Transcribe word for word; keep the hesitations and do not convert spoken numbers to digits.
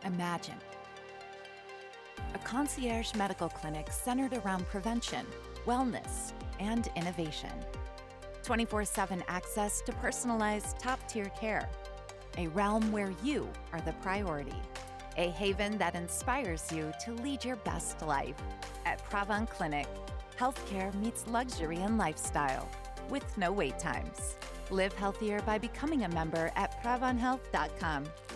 Imagine a concierge medical clinic centered around prevention, wellness, and innovation. twenty-four seven access to personalized top-tier care. A realm where you are the priority. A haven that inspires you to lead your best life. At Pravon Clinic, healthcare meets luxury and lifestyle with no wait times. Live healthier by becoming a member at pravon health dot com.